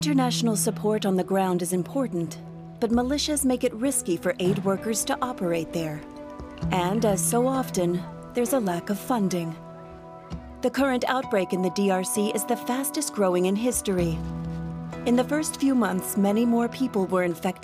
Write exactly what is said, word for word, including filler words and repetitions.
International support on the ground is important, but militias make it risky for aid workers to operate there. And as so often, there's a lack of funding. The current outbreak in the D R C is the fastest growing in history. In the first few months, many more people were infected